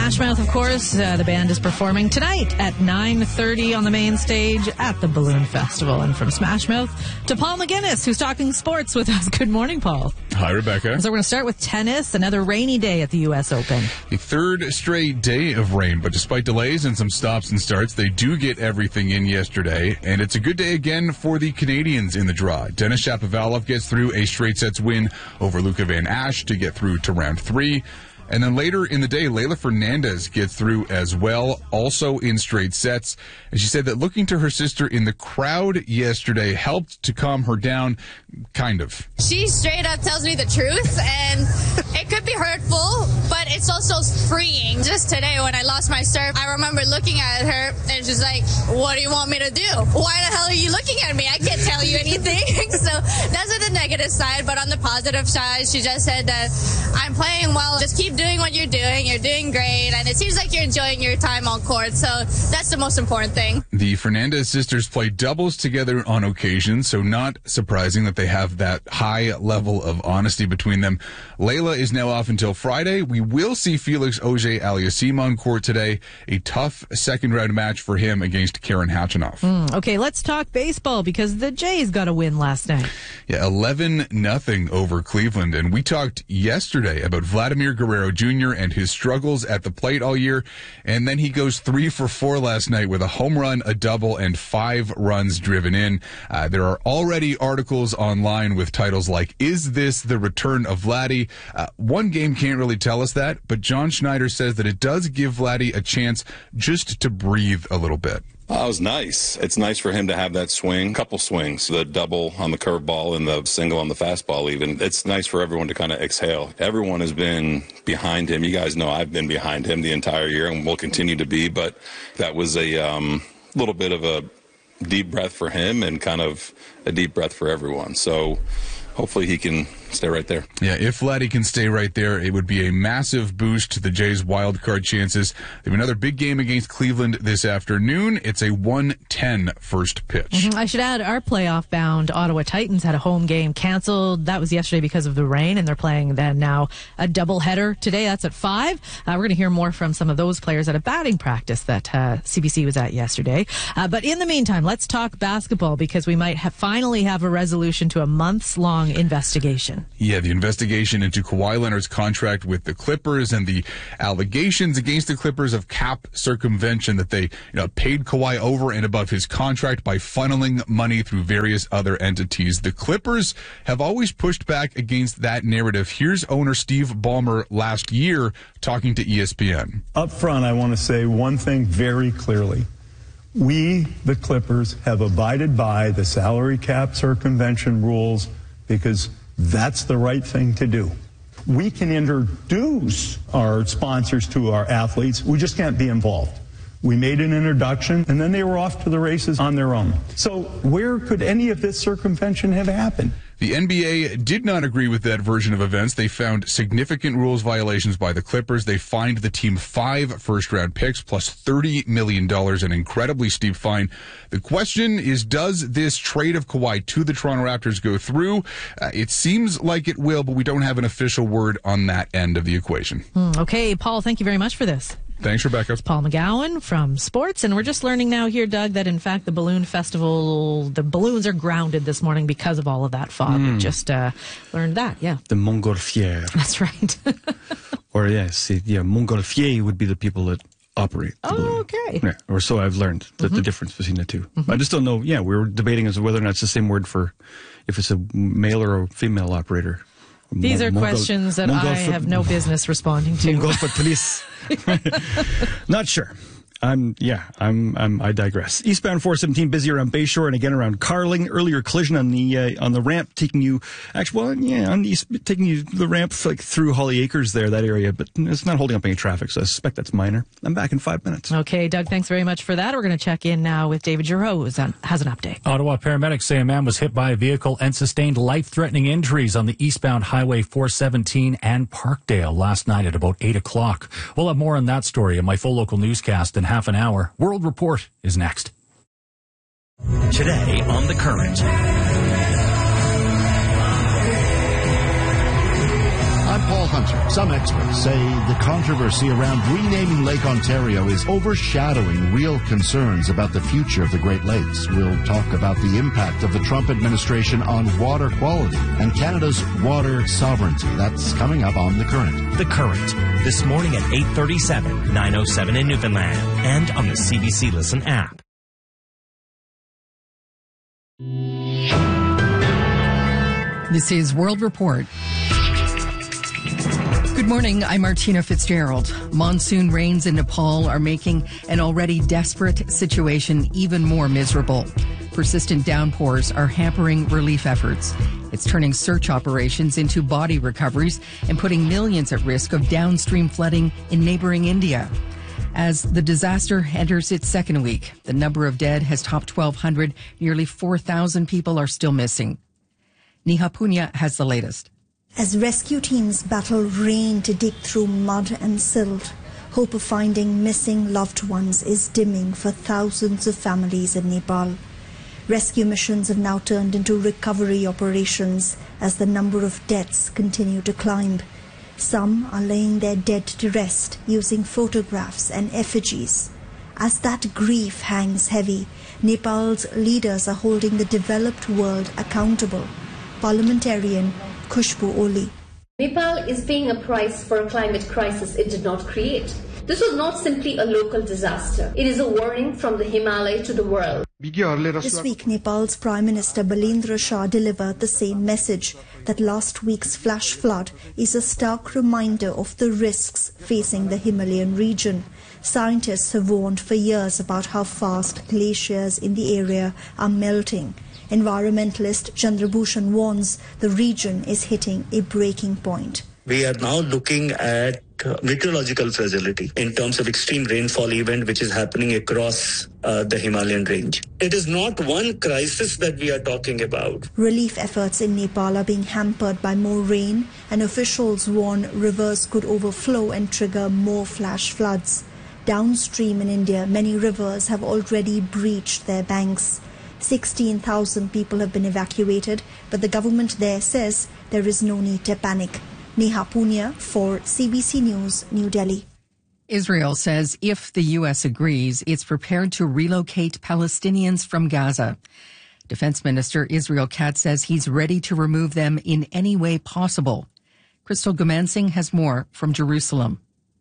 Smash Mouth, of course. The band is performing tonight at 9:30 on the main stage at the Balloon Festival. And from Smash Mouth to Paul McGinnis, who's talking sports with us. Good morning, Paul. Hi, Rebecca. So we're going to start with tennis. Another rainy day at the U.S. Open. The third straight day of rain, but despite delays and some stops and starts, they do get everything in yesterday. And it's a good day again for the Canadians in the draw. Denis Shapovalov gets through a straight sets win over Luca Van Asch to get through to round 3. And then later in the day, Leylah Fernandez gets through as well, also in straight sets. And she said that looking to her sister in the crowd yesterday helped to calm her down, kind of. She straight up tells me the truth, and it could be hurtful, but it's also freeing. Just today when I lost my serve, I remember looking at her, and she's like, what do you want me to do? Why the hell are you looking at me? I can't tell you anything. So that's the negative side, but on the positive side, she just said that I'm playing well. Just keep doing what you're doing. You're doing great, and it seems like you're enjoying your time on court, so that's the most important thing. The Fernandez sisters play doubles together on occasion, so not surprising that they have that high level of honesty between them. Leylah is now off until Friday. We will see Felix Auger-Aliassime on court today. A tough second-round match for him against Karen Khachanov. Okay, let's talk baseball because the Jays got a win last night. Yeah, 11-0 over Cleveland. And we talked yesterday about Vladimir Guerrero Jr. and his struggles at the plate all year. And then he goes 3 for 4 last night with a home run, a double, and 5 runs driven in. There are already articles online with titles like, "Is this the return of Vladdy?" One game can't really tell us that, but John Schneider says that it does give Vladdy a chance just to breathe a little bit. It was nice. It's nice for him to have that swing, couple swings, the double on the curveball and the single on the fastball even. It's nice for everyone to kind of exhale. Everyone has been behind him. You guys know I've been behind him the entire year and will continue to be, but that was a little bit of a deep breath for him and kind of a deep breath for everyone. So hopefully he can stay right there. Yeah, if Vladdy can stay right there, it would be a massive boost to the Jays' wild card chances. They have another big game against Cleveland this afternoon. It's a 1:10 first pitch. I should add, our playoff-bound Ottawa Titans had a home game canceled. That was yesterday because of the rain, and they're playing then now a doubleheader today. That's at 5. We're going to hear more from some of those players at a batting practice that CBC was at yesterday. But in the meantime, let's talk basketball because we might finally have a resolution to a months-long investigation. Yeah, the investigation into Kawhi Leonard's contract with the Clippers and the allegations against the Clippers of cap circumvention that they paid Kawhi over and above his contract by funneling money through various other entities. The Clippers have always pushed back against that narrative. Here's owner Steve Ballmer last year talking to ESPN. Up front, I want to say one thing very clearly. We, the Clippers, have abided by the salary cap circumvention rules because that's the right thing to do. We can introduce our sponsors to our athletes. We just can't be involved. We made an introduction, and then they were off to the races on their own. So where could any of this circumvention have happened? The NBA did not agree with that version of events. They found significant rules violations by the Clippers. They fined the team 5 first-round picks plus $30 million, an incredibly steep fine. The question is, does this trade of Kawhi to the Toronto Raptors go through? It seems like it will, but we don't have an official word on that end of the equation. Okay, Paul, thank you very much for this. Thanks, Rebecca. It's Paul McGowan from Sports, and we're just learning now here, Doug, that in fact the Balloon Festival, the balloons are grounded this morning because of all of that fog. We just learned that, yeah. The Montgolfière. That's right. Or yes, Montgolfier would be the people that operate the balloon. Okay. Yeah, or so I've learned, that the difference between the two. I just don't know, we were debating as to whether or not it's the same word for if it's a male or a female operator. These are questions that I have no business responding to. Police. Not sure. I digress. Eastbound 417 busy around Bayshore and again around Carling. Earlier collision on the ramp taking you taking you the ramp like through Holly Acres there, that area, but it's not holding up any traffic, so I suspect that's minor. I'm back in 5 minutes. Okay, Doug, thanks very much for that. We're going to check in now with David Giroux, who has an update. Ottawa paramedics say a man was hit by a vehicle and sustained life-threatening injuries on the eastbound Highway 417 and Parkdale last night at about 8 o'clock. We'll have more on that story in my full local newscast in half an hour. World Report is next. Today on The Current. Paul Hunter. Some experts say the controversy around renaming Lake Ontario is overshadowing real concerns about the future of the Great Lakes. We'll talk about the impact of the Trump administration on water quality and Canada's water sovereignty. That's coming up on The Current. The Current, this morning at 8:37, 9:07 in Newfoundland, and on the CBC Listen app. This is World Report. Good morning, I'm Martina Fitzgerald. Monsoon rains in Nepal are making an already desperate situation even more miserable. Persistent downpours are hampering relief efforts. It's turning search operations into body recoveries and putting millions at risk of downstream flooding in neighboring India. As the disaster enters its second week, the number of dead has topped 1,200. Nearly 4,000 people are still missing. Neha Punya has the latest. As rescue teams battle rain to dig through mud and silt, hope of finding missing loved ones is dimming for thousands of families in Nepal. Rescue missions have now turned into recovery operations as the number of deaths continue to climb. Some are laying their dead to rest using photographs and effigies. As that grief hangs heavy, Nepal's leaders are holding the developed world accountable. Parliamentarian Khushbu Oli. Nepal is paying a price for a climate crisis it did not create. This was not simply a local disaster. It is a warning from the Himalaya to the world. This week, Nepal's Prime Minister Balendra Shah delivered the same message, that last week's flash flood is a stark reminder of the risks facing the Himalayan region. Scientists have warned for years about how fast glaciers in the area are melting. Environmentalist Chandrabhushan warns the region is hitting a breaking point. We are now looking at meteorological fragility in terms of extreme rainfall event which is happening across the Himalayan range. It is not one crisis that we are talking about. Relief efforts in Nepal are being hampered by more rain, and officials warn rivers could overflow and trigger more flash floods. Downstream in India, many rivers have already breached their banks. 16,000 people have been evacuated, but the government there says there is no need to panic. Neha Punya for CBC News, New Delhi. Israel says if the U.S. agrees, it's prepared to relocate Palestinians from Gaza. Defense Minister Israel Katz says he's ready to remove them in any way possible. Crystal Gumansing has more from Jerusalem.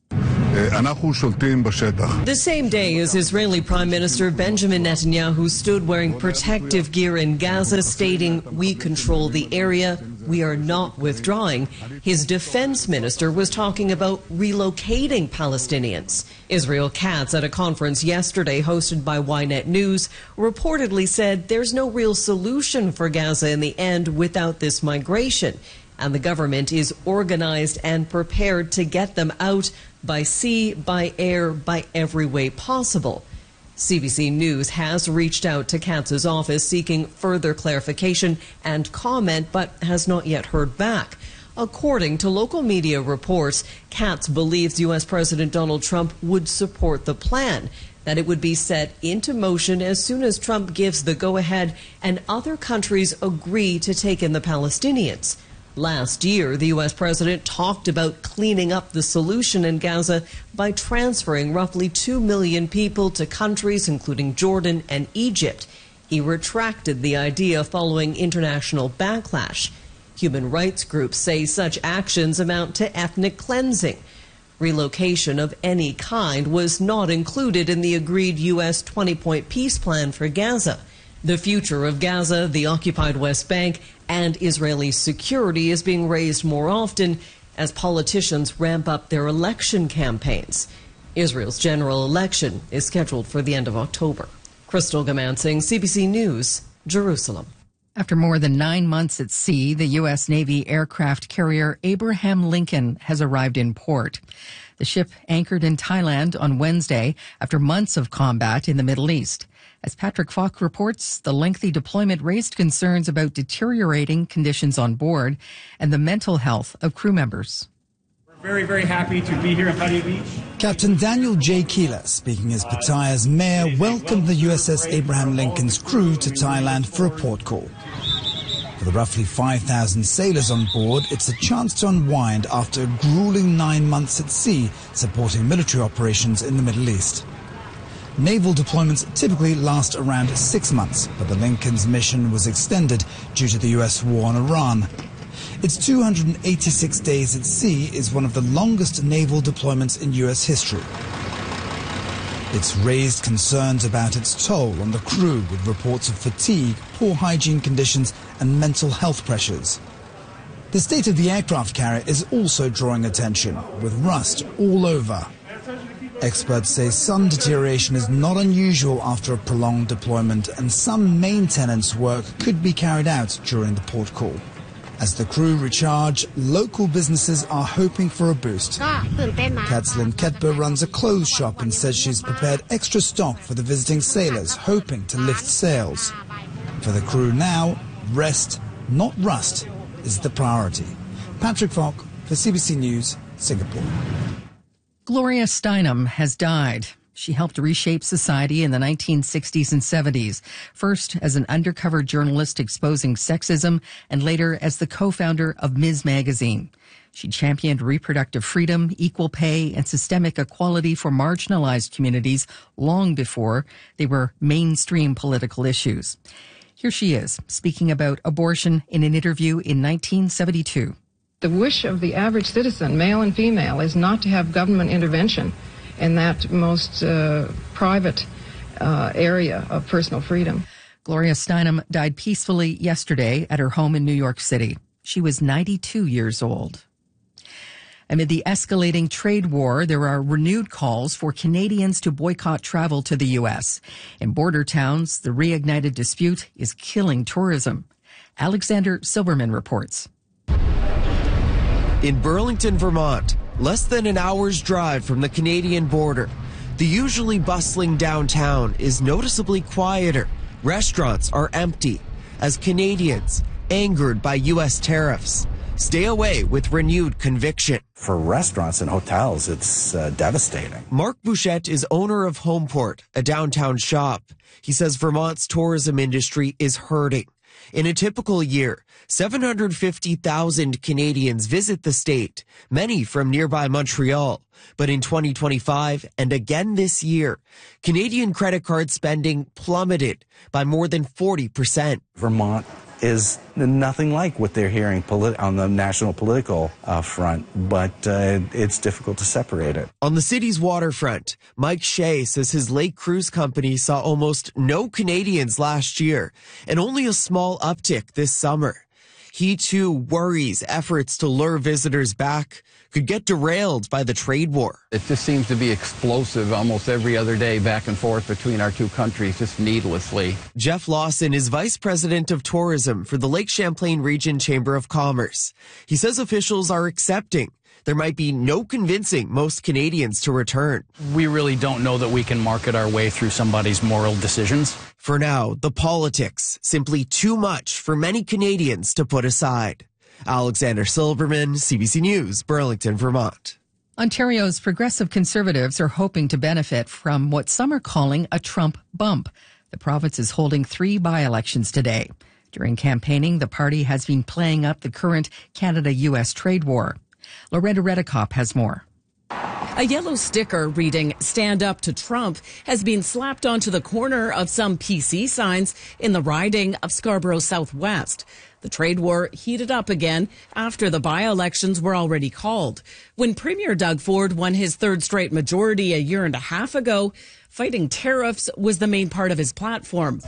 The same day as Israeli Prime Minister Benjamin Netanyahu stood wearing protective gear in Gaza, stating, "We control the area, we are not withdrawing," his defense minister was talking about relocating Palestinians. Israel Katz, at a conference yesterday hosted by Ynet News, reportedly said there's no real solution for Gaza in the end without this migration, and the government is organized and prepared to get them out by sea, by air, by every way possible. CBC News has reached out to Katz's office seeking further clarification and comment, but has not yet heard back. According to local media reports, Katz believes U.S. President Donald Trump would support the plan, that it would be set into motion as soon as Trump gives the go-ahead and other countries agree to take in the Palestinians. Last year, the U.S. president talked about cleaning up the solution in Gaza by transferring roughly 2 million people to countries including Jordan and Egypt. He retracted the idea following international backlash. Human rights groups say such actions amount to ethnic cleansing. Relocation of any kind was not included in the agreed U.S. 20-point peace plan for Gaza. The future of Gaza, the occupied West Bank, and Israeli security is being raised more often as politicians ramp up their election campaigns. Israel's general election is scheduled for the end of October. Crystal Gumansing, CBC News, Jerusalem. After more than 9 months at sea, the U.S. Navy aircraft carrier Abraham Lincoln has arrived in port. The ship anchored in Thailand on Wednesday after months of combat in the Middle East. As Patrick Falk reports, the lengthy deployment raised concerns about deteriorating conditions on board and the mental health of crew members. We're very, very happy to be here in Pattaya Beach. Captain Daniel J. Keeler, speaking as Pattaya's mayor, welcomed the USS Abraham Lincoln's crew to Thailand for a port call. For the roughly 5,000 sailors on board, it's a chance to unwind after a grueling 9 months at sea supporting military operations in the Middle East. Naval deployments typically last around 6 months, but the Lincoln's mission was extended due to the U.S. war on Iran. Its 286 days at sea is one of the longest naval deployments in U.S. history. It's raised concerns about its toll on the crew, with reports of fatigue, poor hygiene conditions and mental health pressures. The state of the aircraft carrier is also drawing attention, with rust all over. Experts say some deterioration is not unusual after a prolonged deployment, and some maintenance work could be carried out during the port call. As the crew recharge, local businesses are hoping for a boost. Katslyn Ketber runs a clothes shop and says she's prepared extra stock for the visiting sailors, hoping to lift sales. For the crew now, rest, not rust, is the priority. Patrick Falk for CBC News, Singapore. Gloria Steinem has died. She helped reshape society in the 1960s and 70s, first as an undercover journalist exposing sexism, and later as the co-founder of Ms. Magazine. She championed reproductive freedom, equal pay, and systemic equality for marginalized communities long before they were mainstream political issues. Here she is, speaking about abortion in an interview in 1972. The wish of the average citizen, male and female, is not to have government intervention in that most private area of personal freedom. Gloria Steinem died peacefully yesterday at her home in New York City. She was 92 years old. Amid the escalating trade war, there are renewed calls for Canadians to boycott travel to the U.S. In border towns, the reignited dispute is killing tourism. Alexander Silberman reports. In Burlington, Vermont, less than an hour's drive from the Canadian border, the usually bustling downtown is noticeably quieter. Restaurants are empty as Canadians, angered by U.S. tariffs, stay away with renewed conviction. For restaurants and hotels, it's devastating. Mark Bouchette is owner of Homeport, a downtown shop. He says Vermont's tourism industry is hurting. In a typical year, 750,000 Canadians visit the state, many from nearby Montreal. But in 2025 and again this year, Canadian credit card spending plummeted by more than 40%. Vermont is nothing like what they're hearing on the national political front, but it's difficult to separate it. On the city's waterfront, Mike Shea says his lake cruise company saw almost no Canadians last year and only a small uptick this summer. He too worries efforts to lure visitors back could get derailed by the trade war. It just seems to be explosive almost every other day, back and forth between our two countries, just needlessly. Jeff Lawson is vice president of tourism for the Lake Champlain Region Chamber of Commerce. He says officials are accepting there might be no convincing most Canadians to return. We really don't know that we can market our way through somebody's moral decisions. For now, the politics, simply too much for many Canadians to put aside. Alexander Silberman, CBC News, Burlington, Vermont. Ontario's progressive Conservatives are hoping to benefit from what some are calling a Trump bump. The province is holding 3 by-elections today. During campaigning, the party has been playing up the current Canada-U.S. trade war. Loretta Redekop has more. A yellow sticker reading "Stand Up to Trump" has been slapped onto the corner of some PC signs in the riding of Scarborough Southwest. The trade war heated up again after the by-elections were already called. When Premier Doug Ford won his 3rd straight majority a year and a half ago, fighting tariffs was the main part of his platform.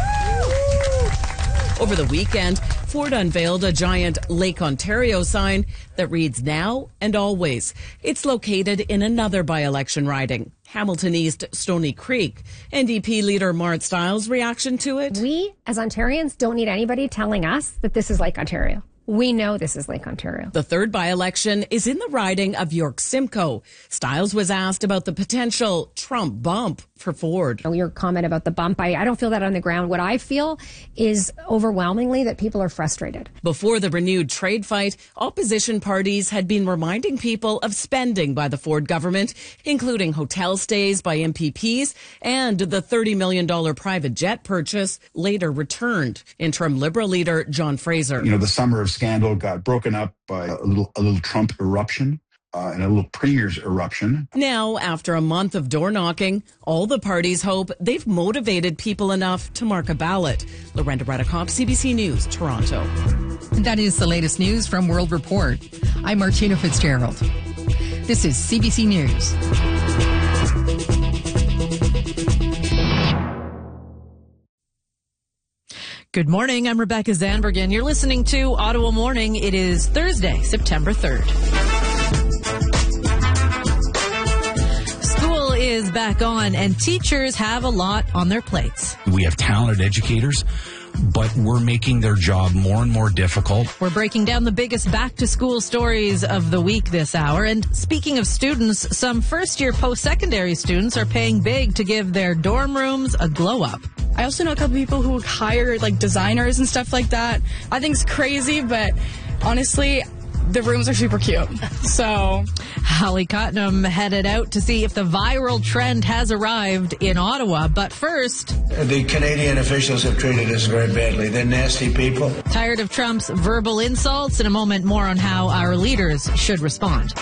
Over the weekend, Ford unveiled a giant Lake Ontario sign that reads "Now and Always." It's located in another by-election riding, Hamilton East Stony Creek. NDP leader Mart Stiles' reaction to it? We, as Ontarians, don't need anybody telling us that this is Lake Ontario. We know this is Lake Ontario. The 3rd by-election is in the riding of York Simcoe. Stiles was asked about the potential Trump bump for Ford. Your comment about the bump, I don't feel that on the ground. What I feel is overwhelmingly that people are frustrated. Before the renewed trade fight, opposition parties had been reminding people of spending by the Ford government, including hotel stays by MPPs and the $30 million private jet purchase later returned. Interim Liberal leader John Fraser. The summer of scandal got broken up by a little Trump eruption. And a little Premier's eruption. Now, after a month of door knocking, all the parties hope they've motivated people enough to mark a ballot. Lorenda Redekop, CBC News, Toronto. And that is the latest news from World Report. I'm Martina Fitzgerald. This is CBC News. Good morning. I'm Rebecca Zandbergen. You're listening to Ottawa Morning. It is Thursday, September 3rd. Is back on, and teachers have a lot on their plates. We have talented educators, but we're making their job more and more difficult. We're breaking down the biggest back-to-school stories of the week this hour. And speaking of students, some first-year post-secondary students are paying big to give their dorm rooms a glow-up. I also know a couple people who hire designers and stuff like that. I think it's crazy, but honestly, the rooms are super cute. So Holly Cotnam headed out to see if the viral trend has arrived in Ottawa. But first, the Canadian officials have treated us very badly. They're nasty people. Tired of Trump's verbal insults? In a moment, more on how our leaders should respond.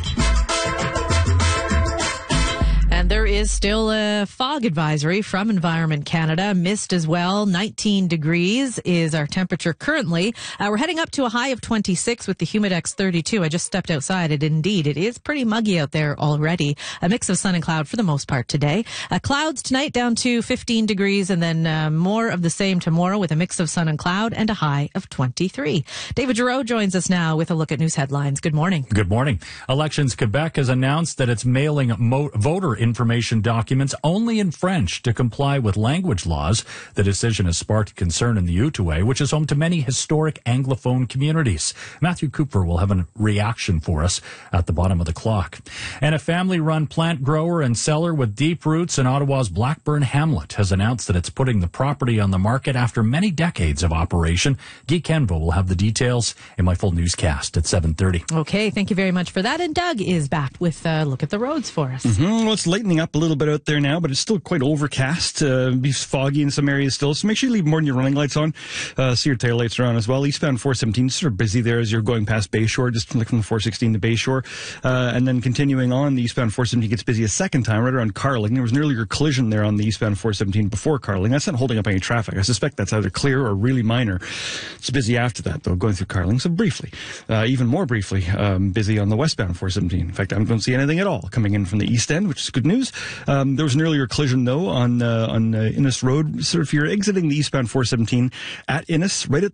And there is still a fog advisory from Environment Canada. Mist as well. 19 degrees is our temperature currently. We're heading up to a high of 26 with the Humidex 32. I just stepped outside. It is pretty muggy out there already. A mix of sun and cloud for the most part today. Clouds tonight down to 15 degrees, and then more of the same tomorrow with a mix of sun and cloud and a high of 23. David Giroux joins us now with a look at news headlines. Good morning. Good morning. Elections Quebec has announced that it's mailing voter information documents only in French to comply with language laws. The decision has sparked concern in the Outaouais, which is home to many historic Anglophone communities. Matthew Cooper will have a reaction for us at the bottom of the clock. And a family-run plant grower and seller with deep roots in Ottawa's Blackburn Hamlet has announced that it's putting the property on the market after many decades of operation. Guy Kenvo will have the details in my full newscast at 7:30. Okay, thank you very much for that. And Doug is back with a look at the roads for us. Well, it's lightening up a little bit out there now, but it's still quite overcast. Be foggy in some areas still, so make sure you leave more than your running lights on. So your tail lights are on as well. Eastbound 417 sort of busy there as you're going past Bayshore, just from 416 to Bayshore. And then continuing on, the eastbound 417 gets busy a second time right around Carling. There was an earlier collision there on the eastbound 417 before Carling. That's not holding up any traffic. I suspect that's either clear or really minor. It's busy after that, though, going through Carling. So briefly, even more briefly, busy on the westbound 417. In fact, I don't see anything at all coming in from the east end, which is good news. There was an earlier collision, though, on Innes Road. So if you're exiting the eastbound 417 at Innes, right at